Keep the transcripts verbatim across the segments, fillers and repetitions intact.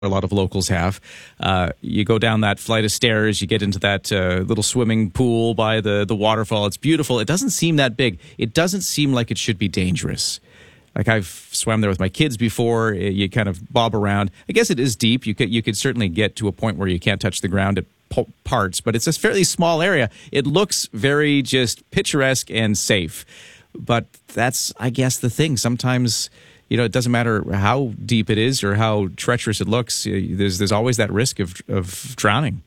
a lot of locals have. Uh, you go down that flight of stairs, you get into that uh, little swimming pool by the, the waterfall. It's beautiful. It doesn't seem that big. It doesn't seem like it should be dangerous. Like I've swam there with my kids before. You kind of bob around. I guess it is deep. You could you could certainly get to a point where you can't touch the ground at po- parts, but it's a fairly small area. It looks very just picturesque and safe. But that's, I guess, the thing. Sometimes, you know, it doesn't matter how deep it is or how treacherous it looks. There's there's always that risk of of drowning.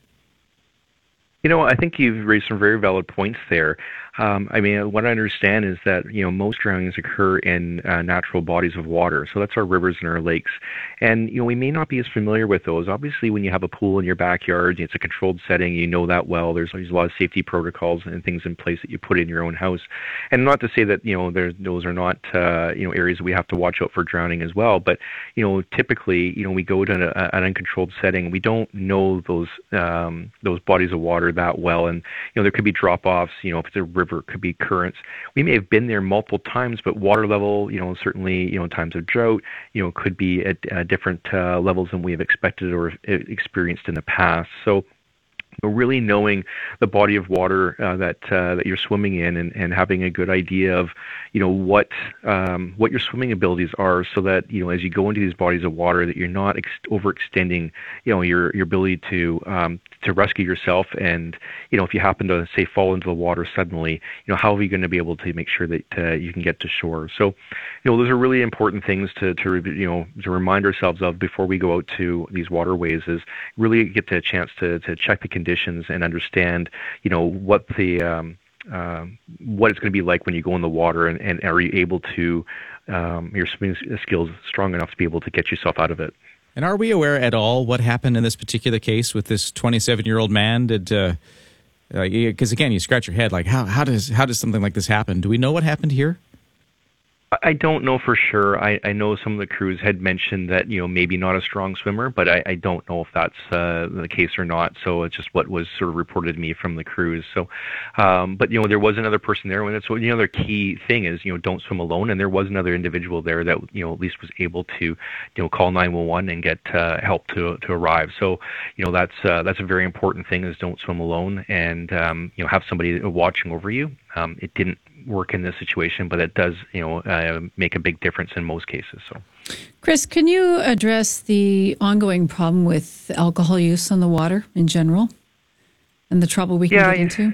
You know, I think you've raised some very valid points there. Um, I mean, what I understand is that, you know, most drownings occur in uh, natural bodies of water. So that's our rivers and our lakes. And, you know, we may not be as familiar with those. Obviously, when you have a pool in your backyard, it's a controlled setting, you know that well. There's, there's a lot of safety protocols and things in place that you put in your own house. And not to say that, you know, there's, those are not, uh, you know, areas that we have to watch out for drowning as well. But, you know, typically, you know, we go to an, an uncontrolled setting. We don't know those um, those bodies of water that well. And, you know, there could be drop-offs, you know, if it's a river, it could be currents. We may have been there multiple times, but water level, you know, certainly, you know, in times of drought, you know, could be at uh, different uh, levels than we have expected or experienced in the past. So, really knowing the body of water uh, that uh, that you're swimming in, and, and having a good idea of, you know, what um, what your swimming abilities are, so that, you know, as you go into these bodies of water, that you're not ex- overextending, you know, your your ability to um, to rescue yourself. And, you know, if you happen to, say, fall into the water suddenly, you know, how are you going to be able to make sure that uh, you can get to shore? So, you know, those are really important things to to you know to remind ourselves of before we go out to these waterways. Is really get the chance to to check the conditions and understand, you know, what the um, uh, what it's going to be like when you go in the water, and, and are you able to um, your swimming skills strong enough to be able to get yourself out of it. And are we aware at all what happened in this particular case with this twenty-seven-year-old man? Did because uh, uh, again, you scratch your head like how how does how does something like this happen? Do we know what happened here? I don't know for sure. I, I know some of the crews had mentioned that, you know, maybe not a strong swimmer, but I, I don't know if that's uh, the case or not. So it's just what was sort of reported to me from the crews. So, um, but, you know, there was another person there. And that's what, you know, the key thing is, you know, don't swim alone. And there was another individual there that, you know, at least was able to, you know, call nine one one and get uh, help to to arrive. So, you know, that's uh, that's a very important thing, is don't swim alone, and, um, you know, have somebody watching over you. Um, it didn't work in this situation, but it does, you know, uh, make a big difference in most cases. So, Chris, can you address the ongoing problem with alcohol use on the water in general, and the trouble we can yeah, get into?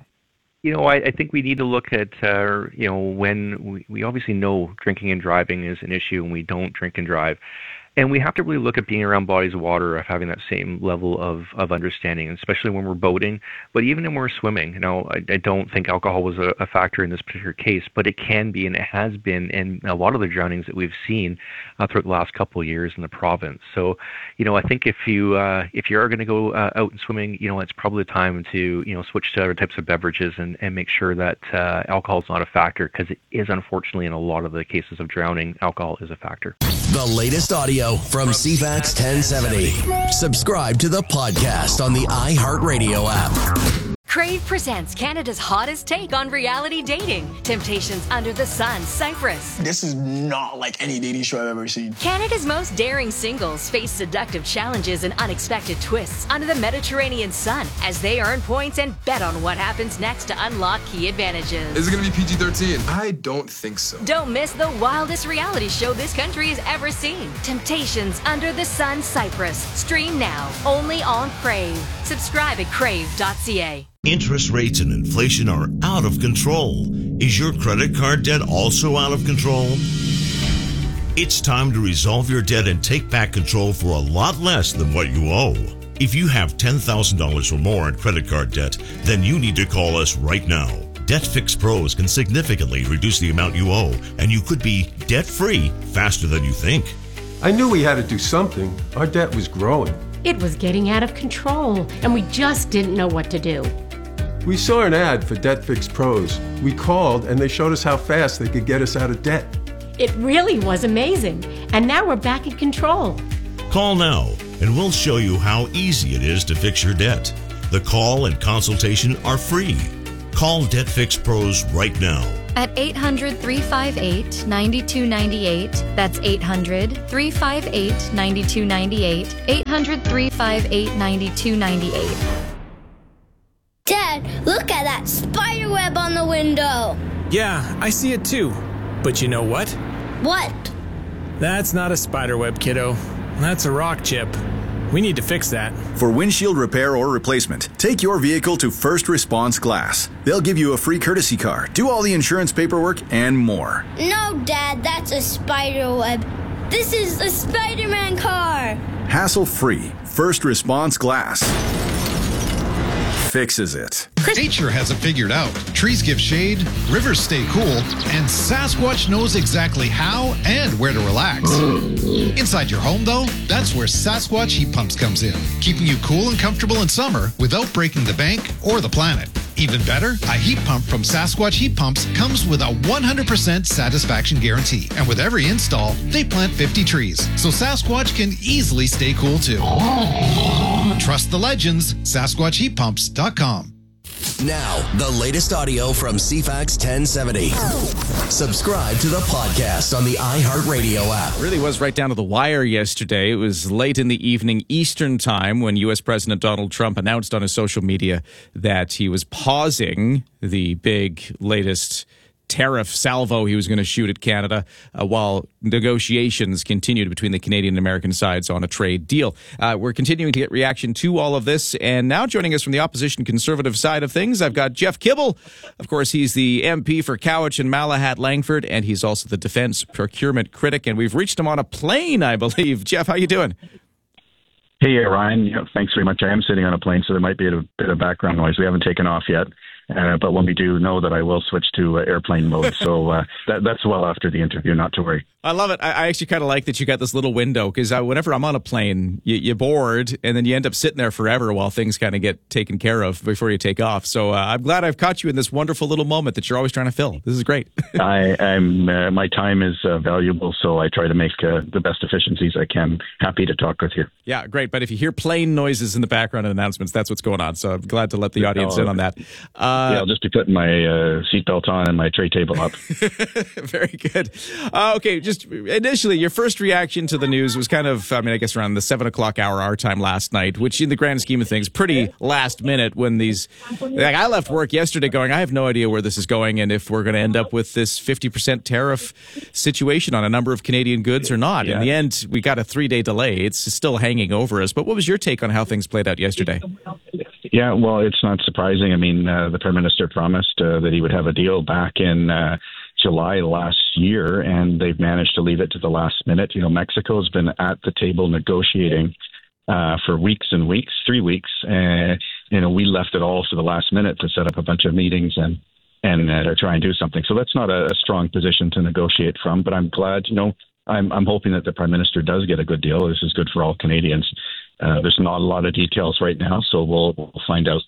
You know, I, I think we need to look at, uh, you know, when we, we obviously know drinking and driving is an issue, and we don't drink and drive. And we have to really look at being around bodies of water, of having that same level of, of understanding, especially when we're boating, but even when we're swimming. You know, I, I don't think alcohol was a, a factor in this particular case, but it can be, and it has been in a lot of the drownings that we've seen uh, throughout the last couple of years in the province. So, you know, I think if you uh, if you are going to go uh, out and swimming, you know, it's probably the time to, you know, switch to other types of beverages, and, and make sure that uh, alcohol is not a factor, because it is, unfortunately, in a lot of the cases of drowning, alcohol is a factor. The latest audio from C FAX ten seventy. Subscribe to the podcast on the iHeartRadio app. Crave presents Canada's hottest take on reality dating. Temptations Under the Sun, Cyprus. This is not like any dating show I've ever seen. Canada's most daring singles face seductive challenges and unexpected twists under the Mediterranean sun as they earn points and bet on what happens next to unlock key advantages. Is it going to be P G thirteen? I don't think so. Don't miss the wildest reality show this country has ever seen. Temptations Under the Sun, Cyprus. Stream now, only on Crave. Subscribe at crave dot c a. Interest rates and inflation are out of control. Is your credit card debt also out of control? It's time to resolve your debt and take back control for a lot less than what you owe. If you have ten thousand dollars or more in credit card debt, then you need to call us right now. DebtFix Pros can significantly reduce the amount you owe, and you could be debt-free faster than you think. I knew we had to do something. Our debt was growing. It was getting out of control, and we just didn't know what to do. We saw an ad for DebtFix Pros. We called, and they showed us how fast they could get us out of debt. It really was amazing, and now we're back in control. Call now, and we'll show you how easy it is to fix your debt. The call and consultation are free. Call DebtFix Pros right now at eight hundred, three five eight, nine two nine eight. That's eight hundred, three five eight, nine two nine eight. eight hundred, three five eight, nine two nine eight. Dad, look at that spider web on the window. Yeah, I see it too. But you know what? What? That's not a spider web, kiddo. That's a rock chip. We need to fix that. For windshield repair or replacement, take your vehicle to First Response Glass. They'll give you a free courtesy car, do all the insurance paperwork, and more. No, Dad, that's a spider web. This is a Spider-Man car. Hassle-free. First Response Glass fixes it. Nature has it figured out. Trees give shade, rivers stay cool, and Sasquatch knows exactly how and where to relax. Inside your home, though, that's where Sasquatch Heat Pumps comes in, keeping you cool and comfortable in summer without breaking the bank or the planet. Even better, a heat pump from Sasquatch Heat Pumps comes with a one hundred percent satisfaction guarantee. And with every install, they plant fifty trees, so Sasquatch can easily stay cool too. Trust the legends, Sasquatch Heat Pumps dot com. Now, the latest audio from C FAX ten seventy. Subscribe to the podcast on the iHeartRadio app. It really was right down to the wire yesterday. It was late in the evening Eastern time when U S President Donald Trump announced on his social media that he was pausing the big latest tariff salvo he was going to shoot at Canada uh, while negotiations continued between the Canadian and American sides on a trade deal. Uh, we're continuing to get reaction to all of this, and now joining us from the opposition conservative side of things, I've got Jeff Kibble. Of course, he's the M P for Cowichan and Malahat-Langford, and he's also the defense procurement critic, and we've reached him on a plane, I believe. Jeff, how you doing? Hey, Ryan. You know, thanks very much. I am sitting on a plane, so there might be a bit of background noise. We haven't taken off yet. Uh, but when we do, know that I will switch to uh, airplane mode. So uh, that, that's well after the interview, not to worry. I love it. I, I actually kind of like that you got this little window because whenever I'm on a plane, you, you're bored and then you end up sitting there forever while things kind of get taken care of before you take off. So uh, I'm glad I've caught you in this wonderful little moment that you're always trying to fill. This is great. I, I'm uh, my time is uh, valuable, so I try to make uh, the best efficiencies I can. Happy to talk with you. Yeah, great. But if you hear plane noises in the background and announcements, that's what's going on. So I'm glad to let the audience oh, in on that. Uh, yeah, I'll just be putting my uh, seatbelt on and my tray table up. Very good. Uh, okay, just initially, your first reaction to the news was kind of, I mean, I guess around the seven o'clock hour our time last night, which in the grand scheme of things, pretty last minute when these, like I left work yesterday going, I have no idea where this is going and if we're going to end up with this fifty percent tariff situation on a number of Canadian goods or not. Yeah. In the end, we got a three-day delay. It's still hanging over us. But what was your take on how things played out yesterday? Yeah, well, it's not surprising. I mean, uh, the Prime Minister promised uh, that he would have a deal back in uh, July last year, and they've managed to leave it to the last minute. You know, Mexico's been at the table negotiating uh, for weeks and weeks, three weeks. And, you know, we left it all to the last minute to set up a bunch of meetings and and uh, to try and do something. So that's not a, a strong position to negotiate from, but I'm glad, you know, I'm, I'm hoping that the Prime Minister does get a good deal. This is good for all Canadians. Uh, there's not a lot of details right now, so we'll, we'll find out.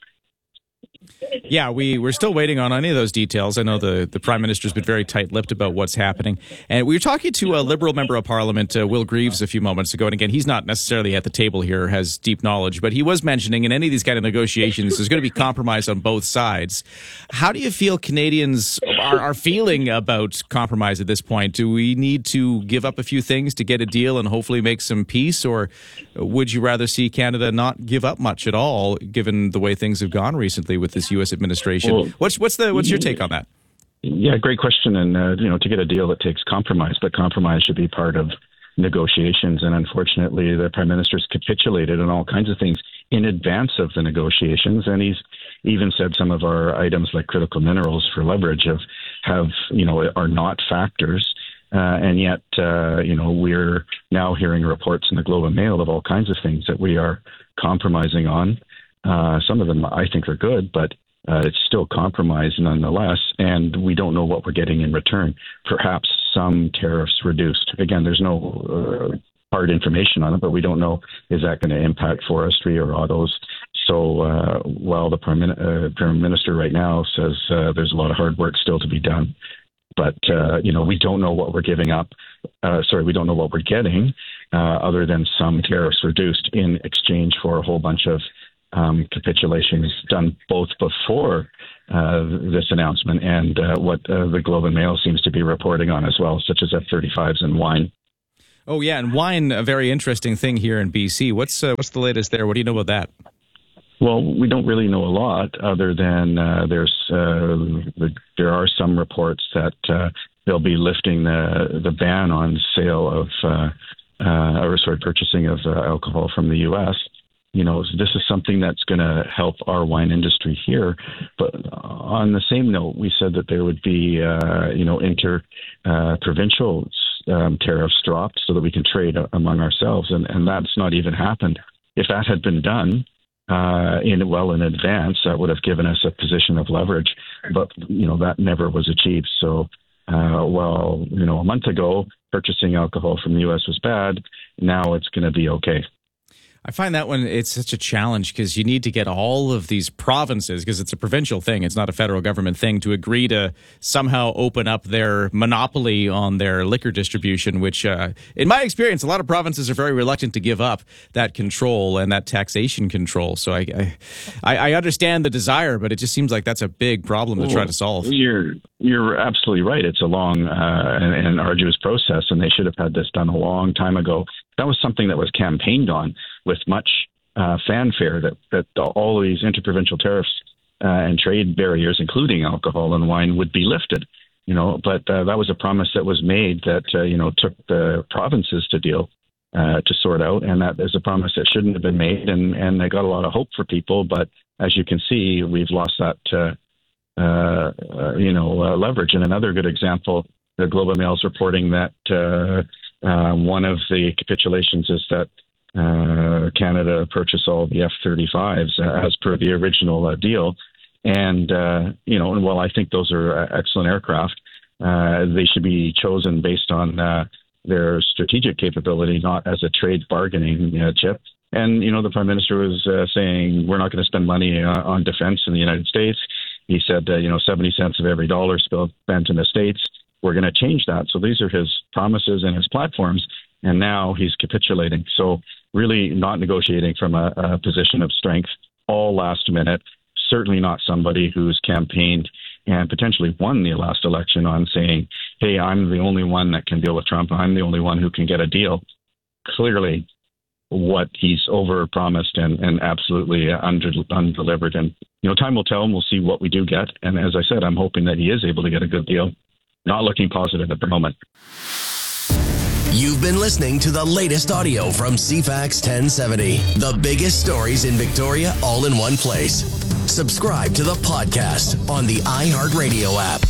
Yeah, we, we're still waiting on any of those details. I know the, the Prime Minister's been very tight-lipped about what's happening. And we were talking to a Liberal member of Parliament, uh, Will Greaves, a few moments ago. And again, he's not necessarily at the table here, has deep knowledge, but he was mentioning in any of these kind of negotiations, there's going to be compromise on both sides. How do you feel Canadians are, are feeling about compromise at this point? Do we need to give up a few things to get a deal and hopefully make some peace? Or would you rather see Canada not give up much at all, given the way things have gone recently with this U S administration? Well, what's what's the what's your take on that? Yeah, great question. And uh, you know, to get a deal, it takes compromise, but compromise should be part of negotiations. And unfortunately, the Prime Minister's capitulated on all kinds of things in advance of the negotiations, and he's even said some of our items like critical minerals for leverage have have you know are not factors. Uh, and yet, uh, you know, we're now hearing reports in the Globe and Mail of all kinds of things that we are compromising on. Uh, some of them I think are good, but uh, it's still compromise nonetheless, and we don't know what we're getting in return. Perhaps some tariffs reduced. Again, there's no uh, hard information on it, but we don't know, is that going to impact forestry or autos? So uh, while the Prime, uh, Prime Minister right now says uh, there's a lot of hard work still to be done, but, uh, you know, we don't know what we're giving up. Uh, sorry, we don't know what we're getting uh, other than some tariffs reduced in exchange for a whole bunch of Um, capitulations done both before uh, this announcement and uh, what uh, the Globe and Mail seems to be reporting on as well, such as F thirty-fives and wine. Oh, yeah, and wine, a very interesting thing here in B C. What's uh, what's the latest there? What do you know about that? Well, we don't really know a lot other than uh, there's uh, the, there are some reports that uh, they'll be lifting the the ban on sale of uh, uh, or sorry, purchasing of uh, alcohol from the U S. You know, this is something that's going to help our wine industry here. But on the same note, we said that there would be uh, you know inter uh, provincial um, tariffs dropped so that we can trade among ourselves, and and that's not even happened. If that had been done Uh, in well in advance, that would have given us a position of leverage, but you know that never was achieved. So, uh, well, you know, a month ago, purchasing alcohol from the U S was bad. Now it's going to be okay. I find that one, it's such a challenge because you need to get all of these provinces, because it's a provincial thing, it's not a federal government thing, to agree to somehow open up their monopoly on their liquor distribution, which, uh, in my experience, a lot of provinces are very reluctant to give up that control and that taxation control. So I I, I understand the desire, but it just seems like that's a big problem to try to solve. You're, you're absolutely right. It's a long uh, and, and arduous process, and they should have had this done a long time ago. That was something that was campaigned on with much uh, fanfare, that, that all of these interprovincial tariffs uh, and trade barriers, including alcohol and wine, would be lifted. You know, but uh, that was a promise that was made that uh, you know took the provinces to deal uh, to sort out, and that is a promise that shouldn't have been made. And and they got a lot of hope for people, but as you can see, we've lost that uh, uh, uh, you know uh, leverage. And another good example, the Globe and Mail is reporting that. Uh, Uh, one of the capitulations is that uh, Canada purchased all the F thirty-fives uh, as per the original uh, deal. And, uh, you know, and while I think those are uh, excellent aircraft, uh, they should be chosen based on uh, their strategic capability, not as a trade bargaining uh, chip. And, you know, the Prime Minister was uh, saying we're not going to spend money uh, on defense in the United States. He said, uh, you know, seventy cents of every dollar spent in the States. We're going to change that. So these are his promises and his platforms, and now he's capitulating. So really not negotiating from a, a position of strength, all last minute, certainly not somebody who's campaigned and potentially won the last election on saying, hey, I'm the only one that can deal with Trump. I'm the only one who can get a deal. Clearly what he's over-promised and, and absolutely under, undelivered. And, you know, time will tell, and we'll see what we do get. And as I said, I'm hoping that he is able to get a good deal. Not looking positive at the moment. You've been listening to the latest audio from C FAX ten seventy. The biggest stories in Victoria all in one place. Subscribe to the podcast on the iHeartRadio app.